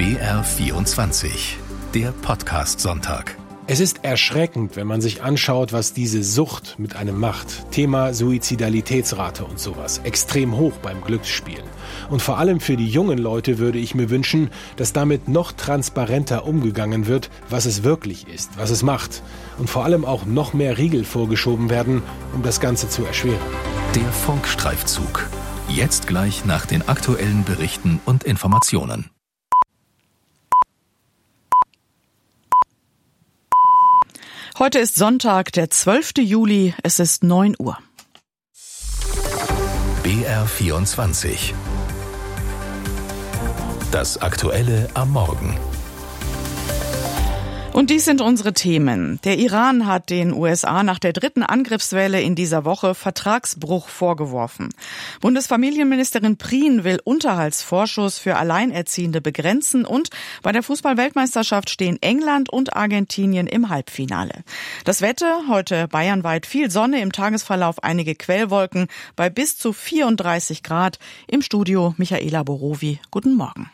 BR24, der Podcast-Sonntag. Es ist erschreckend, wenn man sich anschaut, was diese Sucht mit einem macht. Thema Suizidalitätsrate und sowas. Extrem hoch beim Glücksspiel. Und vor allem für die jungen Leute würde ich mir wünschen, dass damit noch transparenter umgegangen wird, was es wirklich ist, was es macht. Und vor allem auch noch mehr Riegel vorgeschoben werden, um das Ganze zu erschweren. Der Funkstreifzug. Jetzt gleich nach den aktuellen Berichten und Informationen. Heute ist Sonntag, der 12. Juli, es ist 9 Uhr. BR24. Das Aktuelle am Morgen. Und dies sind unsere Themen. Der Iran hat den USA nach der dritten Angriffswelle in dieser Woche Vertragsbruch vorgeworfen. Bundesfamilienministerin Prien will Unterhaltsvorschuss für Alleinerziehende begrenzen und bei der Fußball-Weltmeisterschaft stehen England und Argentinien im Halbfinale. Das Wetter, heute bayernweit viel Sonne, im Tagesverlauf einige Quellwolken bei bis zu 34 Grad. Im Studio Michaela Borowi. Guten Morgen.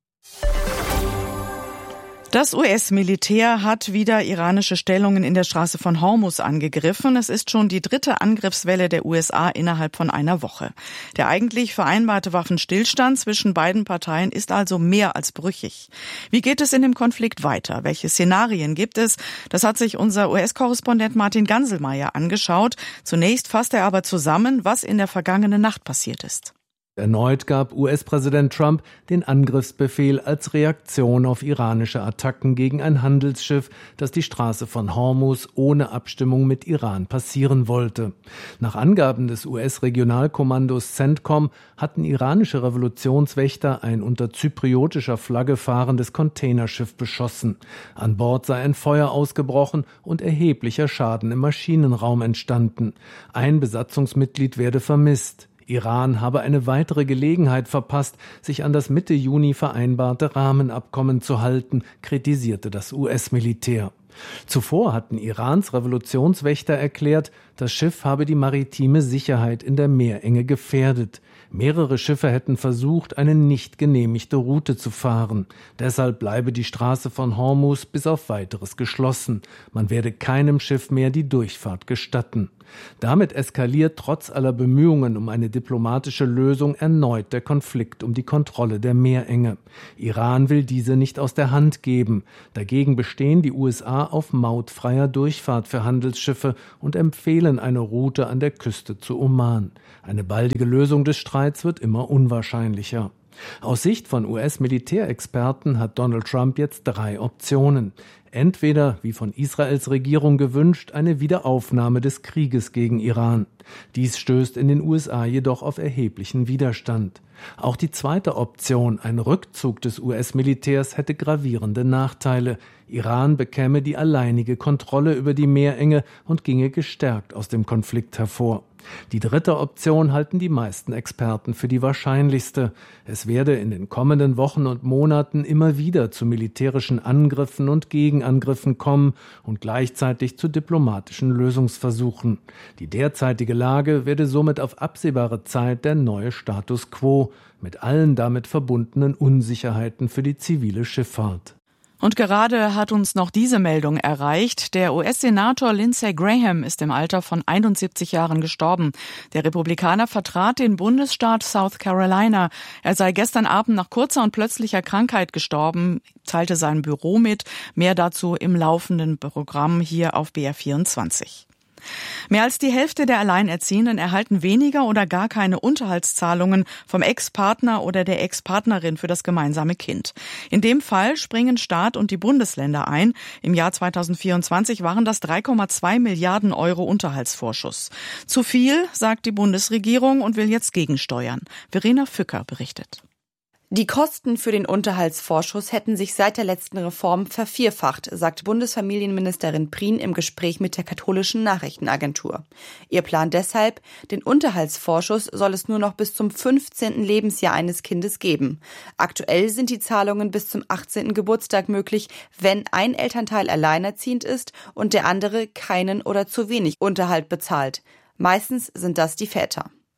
Das US-Militär hat wieder iranische Stellungen in der Straße von Hormuz angegriffen. Es ist schon die dritte Angriffswelle der USA innerhalb von einer Woche. Der eigentlich vereinbarte Waffenstillstand zwischen beiden Parteien ist also mehr als brüchig. Wie geht es in dem Konflikt weiter? Welche Szenarien gibt es? Das hat sich unser US-Korrespondent Martin Ganselmeier angeschaut. Zunächst fasst er aber zusammen, was in der vergangenen Nacht passiert ist. Erneut gab US-Präsident Trump den Angriffsbefehl als Reaktion auf iranische Attacken gegen ein Handelsschiff, das die Straße von Hormuz ohne Abstimmung mit Iran passieren wollte. Nach Angaben des US-Regionalkommandos CENTCOM hatten iranische Revolutionswächter ein unter zypriotischer Flagge fahrendes Containerschiff beschossen. An Bord sei ein Feuer ausgebrochen und erheblicher Schaden im Maschinenraum entstanden. Ein Besatzungsmitglied werde vermisst. Iran habe eine weitere Gelegenheit verpasst, sich an das Mitte Juni vereinbarte Rahmenabkommen zu halten, kritisierte das US-Militär. Zuvor hatten Irans Revolutionswächter erklärt, das Schiff habe die maritime Sicherheit in der Meerenge gefährdet. Mehrere Schiffe hätten versucht, eine nicht genehmigte Route zu fahren. Deshalb bleibe die Straße von Hormuz bis auf Weiteres geschlossen. Man werde keinem Schiff mehr die Durchfahrt gestatten. Damit eskaliert trotz aller Bemühungen um eine diplomatische Lösung erneut der Konflikt um die Kontrolle der Meerenge. Iran will diese nicht aus der Hand geben. Dagegen bestehen die USA auf mautfreier Durchfahrt für Handelsschiffe und empfehlen eine Route an der Küste zu Oman. Eine baldige Lösung des Streits wird immer unwahrscheinlicher. Aus Sicht von US-Militärexperten hat Donald Trump jetzt 3 Optionen. Entweder, wie von Israels Regierung gewünscht, eine Wiederaufnahme des Krieges gegen Iran. Dies stößt in den USA jedoch auf erheblichen Widerstand. Auch die zweite Option, ein Rückzug des US-Militärs, hätte gravierende Nachteile. Iran bekäme die alleinige Kontrolle über die Meerenge und ginge gestärkt aus dem Konflikt hervor. Die dritte Option halten die meisten Experten für die wahrscheinlichste. Es werde in den kommenden Wochen und Monaten immer wieder zu militärischen Angriffen und Gegenangriffen kommen und gleichzeitig zu diplomatischen Lösungsversuchen. Die derzeitige Lage werde somit auf absehbare Zeit der neue Status quo, mit allen damit verbundenen Unsicherheiten für die zivile Schifffahrt. Und gerade hat uns noch diese Meldung erreicht. Der US-Senator Lindsey Graham ist im Alter von 71 Jahren gestorben. Der Republikaner vertrat den Bundesstaat South Carolina. Er sei gestern Abend nach kurzer und plötzlicher Krankheit gestorben, teilte sein Büro mit. Mehr dazu im laufenden Programm hier auf BR24. Mehr als die Hälfte der Alleinerziehenden erhalten weniger oder gar keine Unterhaltszahlungen vom Ex-Partner oder der Ex-Partnerin für das gemeinsame Kind. In dem Fall springen Staat und die Bundesländer ein. Im Jahr 2024 waren das 3,2 Milliarden Euro Unterhaltsvorschuss. Zu viel, sagt die Bundesregierung und will jetzt gegensteuern. Verena Fücker berichtet. Die Kosten für den Unterhaltsvorschuss hätten sich seit der letzten Reform vervierfacht, sagt Bundesfamilienministerin Prien im Gespräch mit der katholischen Nachrichtenagentur. Ihr Plan deshalb: Den Unterhaltsvorschuss soll es nur noch bis zum 15. Lebensjahr eines Kindes geben. Aktuell sind die Zahlungen bis zum 18. Geburtstag möglich, wenn ein Elternteil alleinerziehend ist und der andere keinen oder zu wenig Unterhalt bezahlt. Meistens sind das die Väter.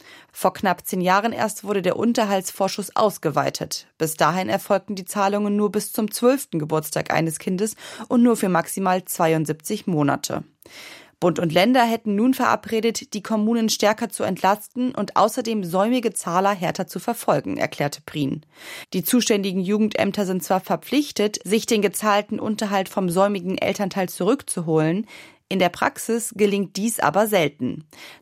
Vor knapp 10 Jahren erst wurde der Unterhaltsvorschuss ausgeweitet. Bis dahin erfolgten die Zahlungen nur bis zum 12. Geburtstag eines Kindes und nur für maximal 72 Monate. Bund und Länder hätten nun verabredet, die Kommunen stärker zu entlasten und außerdem säumige Zahler härter zu verfolgen, erklärte Prien. Die zuständigen Jugendämter sind zwar verpflichtet, sich den gezahlten Unterhalt vom säumigen Elternteil zurückzuholen, in der Praxis gelingt dies aber selten.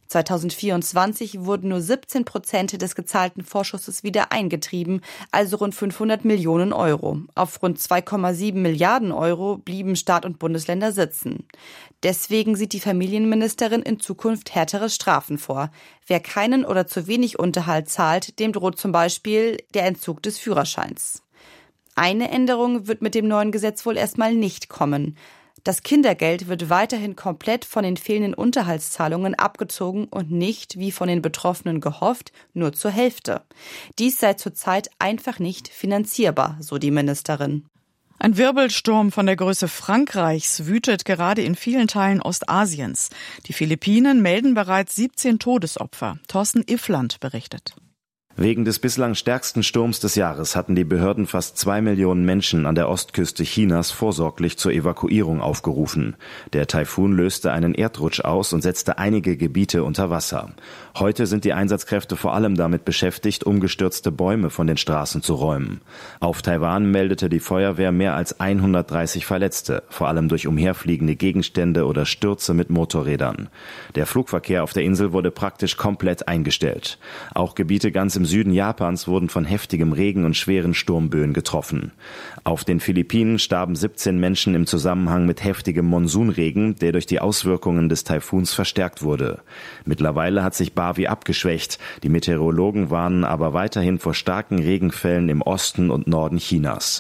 2024 wurden nur 17% des gezahlten Vorschusses wieder eingetrieben, also rund 500 Millionen Euro. Auf rund 2,7 Milliarden Euro blieben Staat und Bundesländer sitzen. Deswegen sieht die Familienministerin in Zukunft härtere Strafen vor. Wer keinen oder zu wenig Unterhalt zahlt, dem droht zum Beispiel der Entzug des Führerscheins. Eine Änderung wird mit dem neuen Gesetz wohl erstmal nicht kommen. Das Kindergeld wird weiterhin komplett von den fehlenden Unterhaltszahlungen abgezogen und nicht, wie von den Betroffenen gehofft, nur zur Hälfte. Dies sei zurzeit einfach nicht finanzierbar, so die Ministerin. Ein Wirbelsturm von der Größe Frankreichs wütet gerade in vielen Teilen Ostasiens. Die Philippinen melden bereits 17 Todesopfer. Thorsten Iffland berichtet. Wegen des bislang stärksten Sturms des Jahres hatten die Behörden fast 2 Millionen Menschen an der Ostküste Chinas vorsorglich zur Evakuierung aufgerufen. Der Taifun löste einen Erdrutsch aus und setzte einige Gebiete unter Wasser. Heute sind die Einsatzkräfte vor allem damit beschäftigt, umgestürzte Bäume von den Straßen zu räumen. Auf Taiwan meldete die Feuerwehr mehr als 130 Verletzte, vor allem durch umherfliegende Gegenstände oder Stürze mit Motorrädern. Der Flugverkehr auf der Insel wurde praktisch komplett eingestellt. Auch Gebiete ganz im Süden Japans wurden von heftigem Regen und schweren Sturmböen getroffen. Auf den Philippinen starben 17 Menschen im Zusammenhang mit heftigem Monsunregen, der durch die Auswirkungen des Taifuns verstärkt wurde. Mittlerweile hat sich Bavi abgeschwächt. Die Meteorologen warnen aber weiterhin vor starken Regenfällen im Osten und Norden Chinas.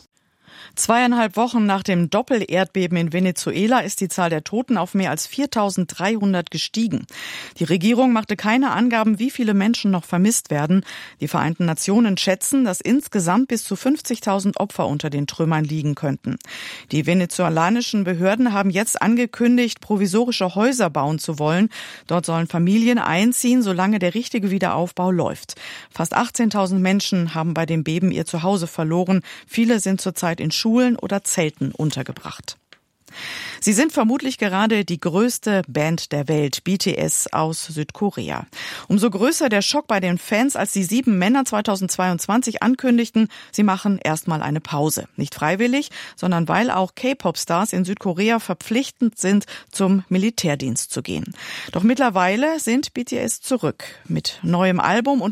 2,5 Wochen nach dem Doppelerdbeben in Venezuela ist die Zahl der Toten auf mehr als 4.300 gestiegen. Die Regierung machte keine Angaben, wie viele Menschen noch vermisst werden. Die Vereinten Nationen schätzen, dass insgesamt bis zu 50.000 Opfer unter den Trümmern liegen könnten. Die venezolanischen Behörden haben jetzt angekündigt, provisorische Häuser bauen zu wollen. Dort sollen Familien einziehen, solange der richtige Wiederaufbau läuft. Fast 18.000 Menschen haben bei dem Beben ihr Zuhause verloren. Viele sind zurzeit in Schulen oder Zelten untergebracht. Sie sind vermutlich gerade die größte Band der Welt, BTS aus Südkorea. Umso größer der Schock bei den Fans, als die 7 Männer 2022 ankündigten, sie machen erstmal eine Pause. Nicht freiwillig, sondern weil auch K-Pop-Stars in Südkorea verpflichtend sind, zum Militärdienst zu gehen. Doch mittlerweile sind BTS zurück mit neuem Album und